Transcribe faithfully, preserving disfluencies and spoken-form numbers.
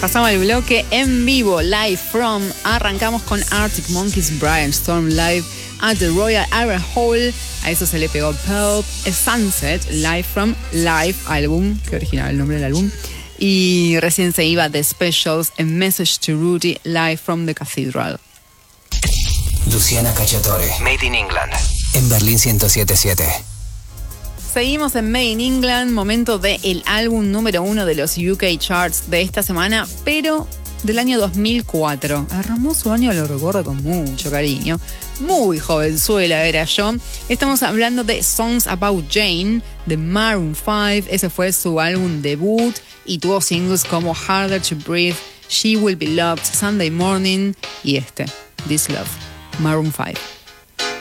Pasamos al bloque en vivo, Live From. Arrancamos con Arctic Monkeys, Brian Storm Live at the Royal Albert Hall. A eso se le pegó Pulp, Sunset, Live From Live Album, que original el nombre del álbum. Y recién se iba The Specials, A Message to Rudy, Live From the Cathedral. Luciana Cacciatore, Made in England, en Berlín ciento siete punto siete. Seguimos en Made in England, momento del álbum número uno de los U K Charts de esta semana, pero del año dos mil cuatro. Hermoso año, lo recuerdo con mucho cariño. Muy jovenzuela era yo. Estamos hablando de Songs About Jane, de Maroon five. Ese fue su álbum debut y tuvo singles como Harder to Breathe, She Will Be Loved, Sunday Morning y este, This Love, Maroon five.